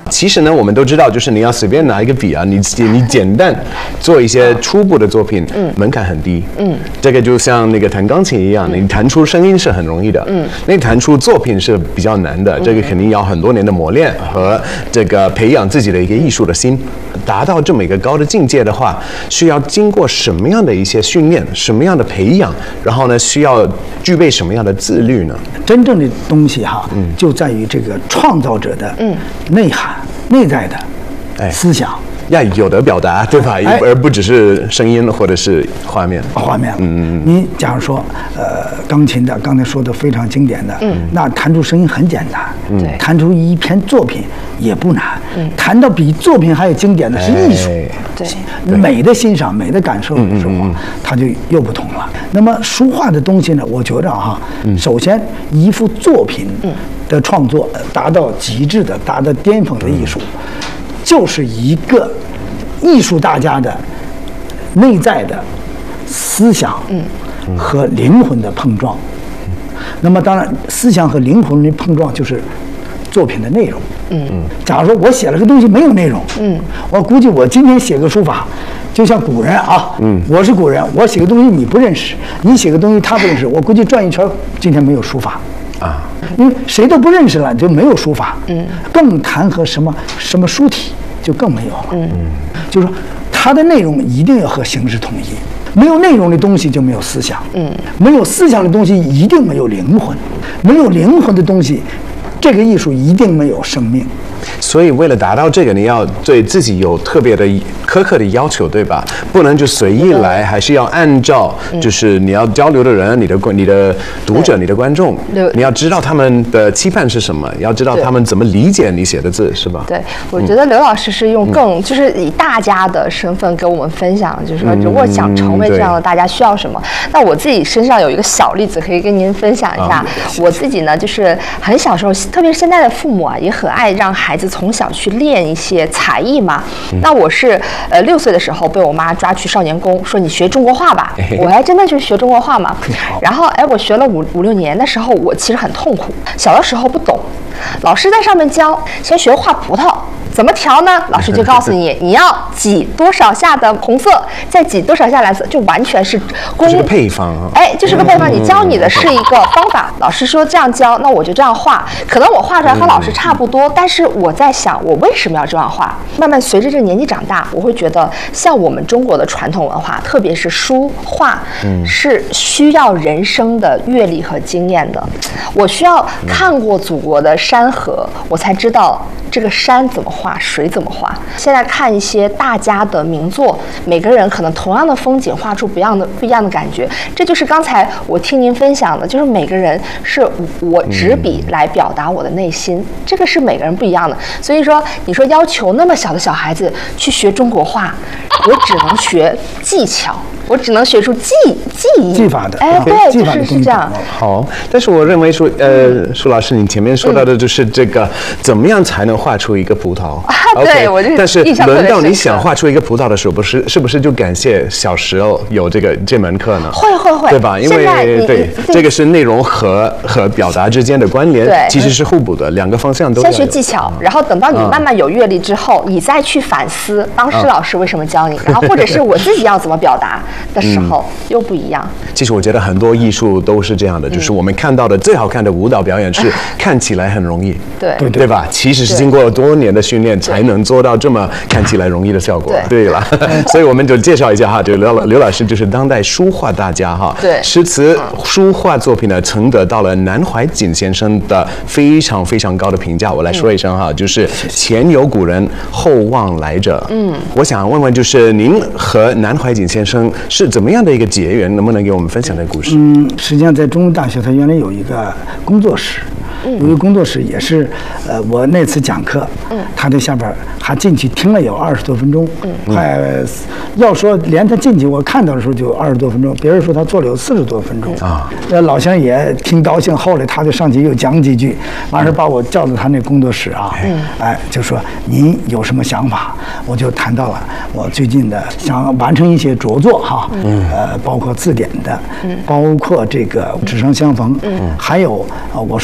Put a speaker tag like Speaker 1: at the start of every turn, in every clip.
Speaker 1: 其实呢，我们都知道，就是你要随便拿一个笔啊，你简单做一些初步的作品，门槛很低。这个就像那个弹钢琴一样，你弹出声音是很容易的，那弹出作品是比较难的。这个肯定要很多年的磨练和这个培养自己的一个艺术的心，达到这么一个高的境界的话，需要经过什么样的一些训练，什么样的培养，然后呢，需要具备什么样的自律呢？
Speaker 2: 真正的东西哈，就在于这个创造者的内涵、内在的思想。
Speaker 1: 要有的表达，对吧？而不只是声音或者是画面。
Speaker 2: 你假如说，钢琴的刚才说的非常经典的，那弹出声音很简单，弹出一篇作品也不难，弹到比作品还有经典的是艺术，
Speaker 3: 对，
Speaker 2: 美的欣赏、美的感受的时候，它就又不同了。那么书画的东西呢，我觉着哈，首先一幅作品的创作达到极致的、达到巅峰的艺术。就是一个艺术大家的内在的思想和灵魂的碰撞。那么当然，思想和灵魂的碰撞就是作品的内容。假如说我写了个东西没有内容，我估计我今天写个书法，就像古人啊，我是古人，我写个东西你不认识，你写个东西他不认识，我估计转一圈，今天没有书法。因为谁都不认识了，就没有书法，更谈和什么书体就更没有了，就是说它的内容一定要和形式统一，没有内容的东西就没有思想，没有思想的东西一定没有灵魂，没有灵魂的东西，这个艺术一定没有生命。
Speaker 1: 所以为了达到这个，你要对自己有特别的苛刻的要求，对吧？不能就随意来，还是要按照就是你要交流的人、你的读者、你的观众，你要知道他们的期盼是什么，要知道他们怎么理解你写的字，是吧？
Speaker 3: 对，我觉得刘老师是用就是以大家的身份给我们分享，就是说如果想成为这样的大家需要什么。那我自己身上有一个小例子可以跟您分享一下。我自己呢，就是很小时候，特别是现在的父母啊，也很爱让孩子从小去练一些才艺嘛。那我是6岁的时候被我妈抓去少年宫，说你学中国话吧。我还真的去学中国话嘛。然后我学了5、6年的时候，我其实很痛苦。小的时候不懂，老师在上面教，先学画葡萄。怎么调呢？老师就告诉你，你要挤多少下的红色，再挤多少下蓝色，就完全是
Speaker 1: 这个配方啊。
Speaker 3: 就是个配方。你教你的是一个方法，老师说这样教，那我就这样画。可能我画出来和老师差不多，但是我在想，我为什么要这样画？慢慢随着这年纪长大，我会觉得，像我们中国的传统文化，特别是书画，是需要人生的阅历和经验的。我需要看过祖国的山河，我才知道这个山怎么画，水怎么画。现在看一些大家的名作，每个人可能同样的风景画出不一样的感觉。这就是刚才我听您分享的，就是每个人是我执笔来表达我的内心，这个是每个人不一样的。所以说，你说要求那么小的小孩子去学中国画，我只能学技巧，我只能学出技艺
Speaker 2: 技法的。
Speaker 3: 对，就是这样。
Speaker 1: 好，但是我认为说，舒老师，你前面说到的就是这个，怎么样才能画出一个葡萄？
Speaker 3: 对，我就
Speaker 1: 但是轮到你想画出一个葡萄的时候，是不是就感谢小时候有这门课呢？
Speaker 3: 会，
Speaker 1: 对吧？因为这个是内容和表达之间的关联，其实是互补的，两个方向都要有。
Speaker 3: 先学技巧，然后等到你慢慢有阅历之后，你再去反思当时老师为什么教你，然后或者是我自己要怎么表达的时候又不一样。
Speaker 1: 其实我觉得很多艺术都是这样的，就是我们看到的最好看的舞蹈表演是看起来很容易，对吧？其实是经过多年的训练才能做到这么看起来容易的效果。对了，所以我们就介绍一下哈，这个刘老师就是当代书画大家哈，诗词书画作品呢曾得到了南怀瑾先生的非常非常高的评价。我来说一声哈，就是前有古人，后望来者。我想问问，就是您和南怀瑾先生是怎么样的一个结缘？能不能给我们分享这个故事？
Speaker 2: 实际上在中文大学，他原来有一个工作室。有一个工作室也是，我那次讲课，他在下边还进去听了有20多分钟，快要说连他进去我看到的时候就20多分钟，别人说他做了有40多分钟啊。老乡也挺高兴，后来他就上去又讲几句，完事把我叫到他那工作室啊，就说您有什么想法？我就谈到了我最近的想完成一些着作哈，包括字典的，包括这个纸上相逢，还有我说我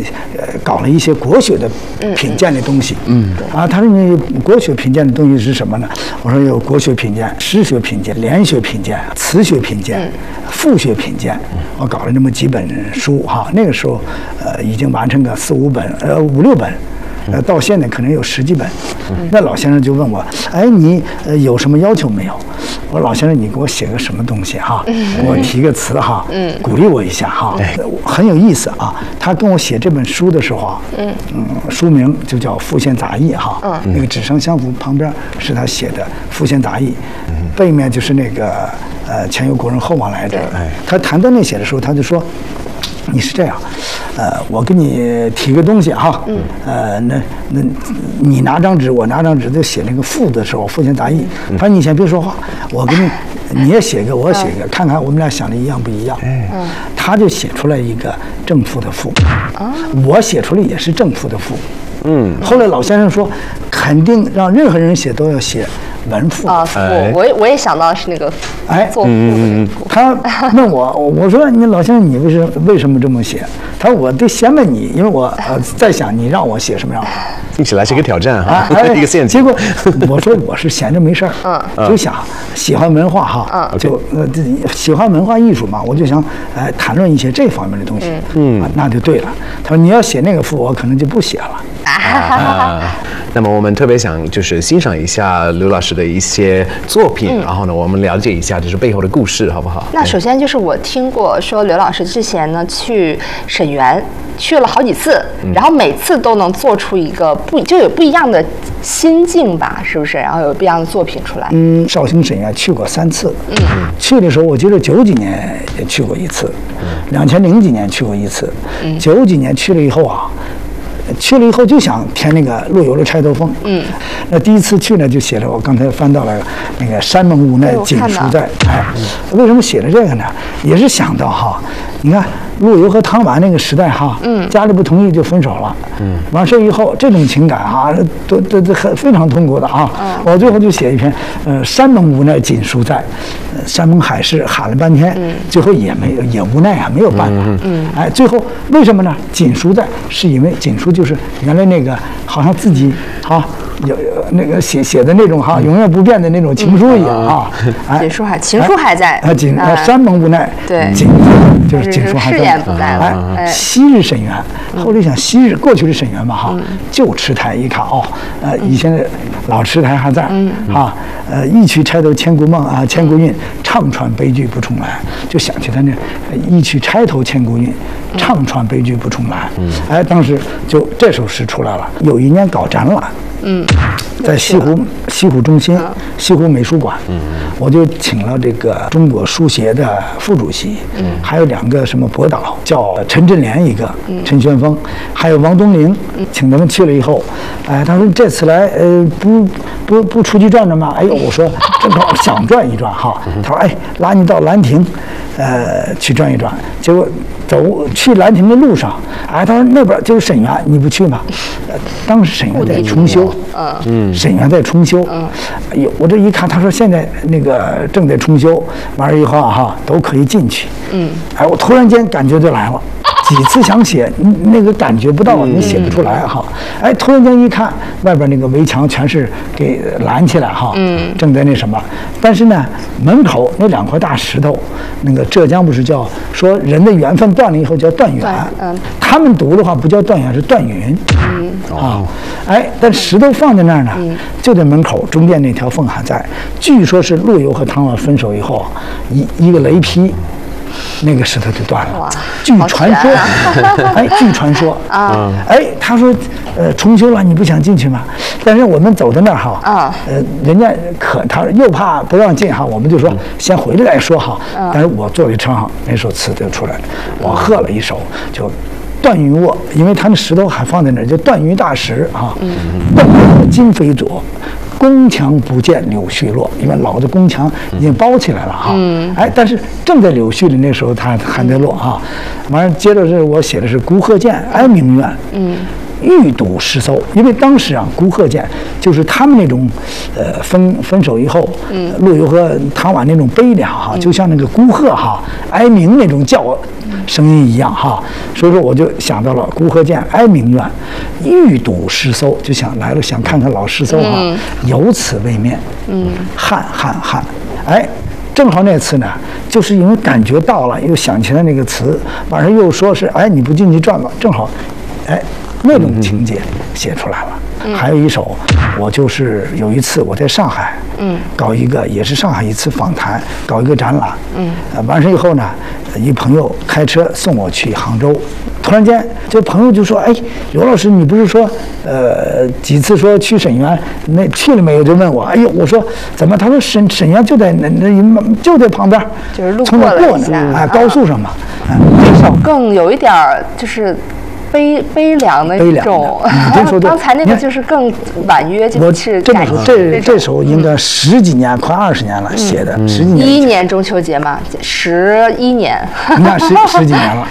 Speaker 2: 搞了一些国学的品鉴的东西。他说你国学品鉴的东西是什么呢？我说有国学品鉴、诗学品鉴、联学品鉴、词学品鉴、赋学品鉴。我搞了这么几本书哈。那个时候已经完成个4、5本5、6本。到现在可能有10几本。那老先生就问我，哎，你有什么要求没有？我说老先生，你给我写个什么东西哈？给我提个词哈，鼓励我一下哈。很有意思啊。他跟我写这本书的时候啊，书名就叫《复现杂义》哈。那个纸上相符旁边是他写的《复现杂义》，背面就是那个前有国人后往来者。他谈到那写的时候，他就说。你是这样，我给你提个东西哈，那你拿张纸，我拿张纸，就写那个赋的时候，复现杂义。他说你先别说话，我给你也写个，我写个，看看我们俩想的一样不一样。他就写出来一个正赋的赋，我写出来也是正赋的赋。后来老先生说，肯定让任何人写都要写文赋
Speaker 3: 啊。赋，我也想到是那个做赋的。
Speaker 2: 他问我，我说你老先生你为什么这么写？他说我得先问你，因为我在想你让我写什么样。
Speaker 1: 听起来是一个挑战哈，一个陷阱。
Speaker 2: 结果我说我是闲着没事儿，就想喜欢文化哈，就喜欢文化艺术嘛，我就想谈论一些这方面的东西。那就对了。他说你要写那个赋，我可能就不写了。
Speaker 1: 那么我们特别想就是欣赏一下刘老师的一些作品，然后呢，我们了解一下就是背后的故事，好不好？
Speaker 3: 那首先就是我听过说刘老师之前呢去沈园去了好几次，然后每次都能做出一个有不一样的心境吧，是不是？然后有不一样的作品出来。
Speaker 2: 绍兴沈园去过3次。去的时候我记得90几年也去过一次，2000几年去过一次，90几年去了以后啊。去了以后就想填那个陆游的《钗头凤》。那第一次去呢，就写了我刚才翻到了那个山盟无奈锦书在。为什么写了这个呢？也是想到哈，你看陆游和唐婉那个时代哈，家里不同意就分手了。完事以后这种情感哈，都非常痛苦的啊。我最后就写一篇山盟无奈锦书在，山盟海誓喊了半天，最后也无奈啊，没有办法。最后为什么呢？锦书在是因为锦书就是原来那个好像自己有那个写的那种永远不变的那种情书一样啊。
Speaker 3: 情书还在。
Speaker 2: 山盟无奈，
Speaker 3: 对，
Speaker 2: 就是锦书还在。
Speaker 3: 誓言不在了。
Speaker 2: 昔日沈园，后来想昔日过去的沈园嘛旧池台一看以前的老池台还在一曲钗头千古梦千古韵，唱穿悲剧不重来，就想起他那一曲钗头千古韵，唱穿悲剧不重来。当时就这首诗出来了。有一年搞展览，在西湖中心西湖美术馆，我就请了这个中国书协的副主席，还有2个什么博导，叫陈振联一个，陈玄峰，还有王东陵，请他们去了以后，他说这次来不出去转转吗？我说正好想转一转哈。他说拉你到兰亭，去转一转。结果去兰亭的路上，他说那边就是沈园，你不去吗？当时沈园在重修，沈园在重修。我这一看，他说现在那个正在重修，完了以后都可以进去。我突然间感觉就来了。几次想写，那个感觉不到，你写不出来突然间一看，外边那个围墙全是给拦起来正在那什么。但是呢，门口那2块大石头，那个浙江不是叫说人的缘分断了以后叫断缘，他们读的话不叫断缘，是断云。但石头放在那儿呢，就在门口中间那条缝还在。据说是陆游和唐婉分手以后，一个雷劈。那个石头就断了。据传说，据传说他说，重修了，你不想进去吗？但是我们走到那儿人家他又怕不让进我们就说先回来再说但是我坐了一车那首词就出来了，我喝了一首就。断云卧，因为他那石头还放在那儿，就断云大石断卧今非昨，宫墙不见柳絮落，因为老的宫墙已经包起来了但是正在柳絮里那时候它还在落完了接着是我写的是孤鹤见哀鸣怨。欲睹诗搜，因为当时孤鹤见就是他们那种，分手以后，陆游和唐婉那种悲凉就像那个孤鹤哀鸣那种叫声音一样哈。所以说我就想到了孤鹤见哀鸣怨，欲睹师搜，就想来了，想看看老师搜哈，有此未面，汉，哎。正好那次呢，就是因为感觉到了，又想起来那个词，晚上又说是，哎，你不进去转吧？正好，哎，那种情节写出来了。还有一首，我就是有一次我在上海，搞一个也是上海一次访谈，搞一个展览，完事以后呢，一朋友开车送我去杭州，突然间这朋友就说，哎，刘老师，你不是说，几次说去沈园，那去了没有？就问我，哎呦，我说怎么？他说沈园就在就在旁边，
Speaker 3: 就是路过了一下，
Speaker 2: 哎，高速上嘛。
Speaker 3: 这首更有一点就是悲凉的一种，刚才那个就是更婉约，就是
Speaker 2: 这么说，这首应该10几年，快20年了写的，10几年。
Speaker 3: 11年中秋节嘛，11年，
Speaker 2: 你看十几年了。